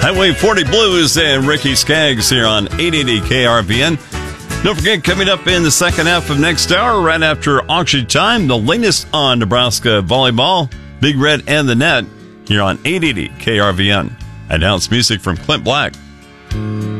Highway 40 Blues and Ricky Skaggs here on 880 KRVN. Don't forget, coming up in the second half of next hour, right after auction time, the latest on Nebraska volleyball, Big Red and the Net, here on 880 KRVN. Announced music from Clint Black.